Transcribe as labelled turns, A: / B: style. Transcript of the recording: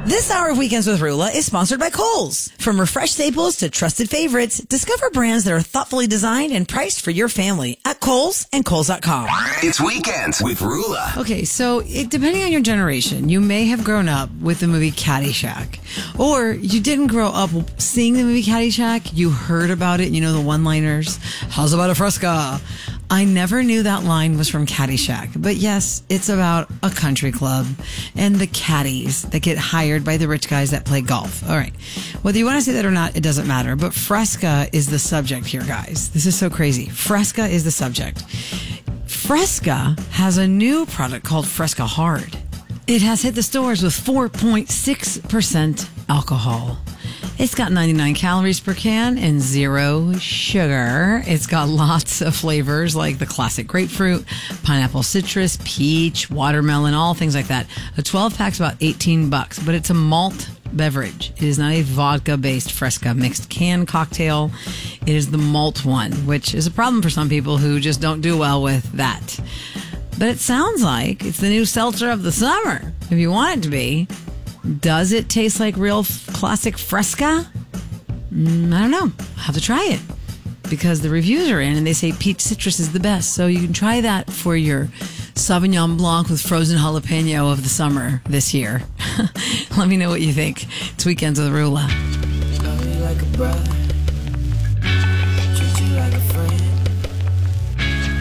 A: This hour of Weekends with Rula is sponsored by Kohl's. From refreshed staples to trusted favorites, discover brands that are thoughtfully designed and priced for your family at Kohl's and Kohl's.com.
B: It's Weekends with Rula.
C: Okay, so depending on your generation, you may have grown up with the movie Caddyshack. Or you didn't grow up seeing the movie Caddyshack. You heard about it, you know the one-liners. How's about a fresca? I never knew that line was from Caddyshack. But yes, it's about a country club and the caddies that get hired by the rich guys that play golf. All right. Whether you want to say that or not, it doesn't matter. But Fresca is the subject here, guys. This is so crazy. Fresca is the subject. Fresca has a new product called Fresca Hard. It has hit the stores with 4.6% alcohol. It's got 99 calories per can and 0 sugar. It's got lots of flavors like the classic grapefruit, pineapple citrus, peach, watermelon, all things like that. A 12-pack's about $18, but it's a malt beverage. It is not a vodka-based Fresca mixed can cocktail. It is the malt one, which is a problem for some people who just don't do well with that. But it sounds like it's the new seltzer of the summer, if you want it to be. Does it taste like real classic Fresca? I don't know. I'll have to try it because the reviews are in and they say peach citrus is the best. So you can try that for your Sauvignon Blanc with frozen jalapeno of the summer this year. Let me know what you think. It's Weekends with Rula.